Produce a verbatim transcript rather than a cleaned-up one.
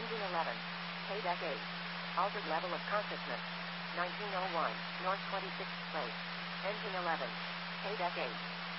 Engine eleven. K-Deck eight. Altered level of consciousness. nineteen oh one, North twenty-sixth place. Engine eleven. K-Deck eight.